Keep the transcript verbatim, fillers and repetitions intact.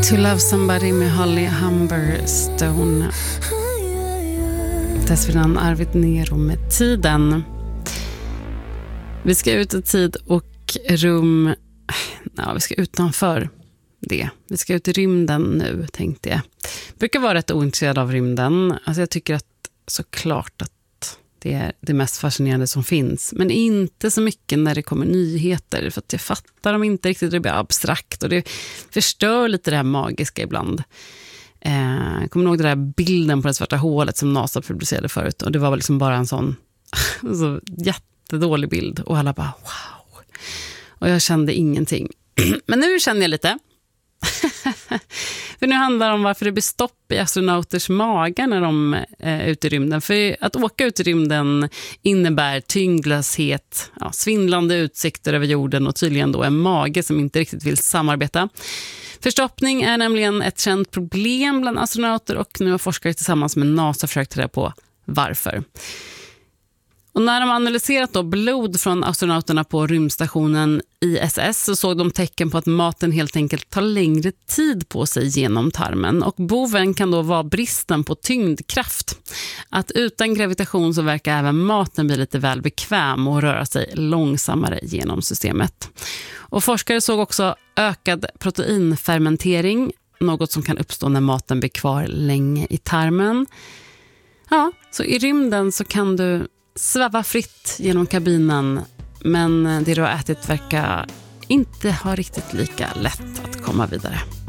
To Love Somebody med Holly Humberstone. Dessförinnan Arvid Nero med Tiden. Vi ska ut i tid och rum. Ja, vi ska utanför det. Vi ska ut i rymden nu, tänkte jag. Jag brukar vara rätt ointresserad av rymden. Alltså jag tycker att såklart att det är det mest fascinerande som finns. Men inte så mycket när det kommer nyheter. För att jag fattar dem inte riktigt. Det blir abstrakt och det förstör lite det här magiska ibland. Eh, jag kommer ihåg den där bilden på det svarta hålet som NASA publicerade förut. Och det var väl liksom bara en sån så jättedålig bild. Och alla bara wow. Och jag kände ingenting. Men nu känner jag lite. För nu handlar det om varför det blir stopp i astronauters magar när de är ute i rymden. För att åka ut i rymden innebär tyngdlöshet, ja, svindlande utsikter över jorden och tydligen då en mage som inte riktigt vill samarbeta. Förstoppning är nämligen ett känt problem bland astronauter och nu har forskare tillsammans med NASA försökt ta reda på varför. Och när de analyserat då blod från astronauterna på rymdstationen I S S så såg de tecken på att maten helt enkelt tar längre tid på sig genom tarmen. Och boven kan då vara bristen på tyngdkraft. Att utan gravitation så verkar även maten bli lite väl bekväm och röra sig långsammare genom systemet. Och forskare såg också ökad proteinfermentering, något som kan uppstå när maten blir kvar länge i tarmen. Ja, så i rymden så kan du sväva fritt genom kabinen, men det du har ätit verkar inte ha riktigt lika lätt att komma vidare.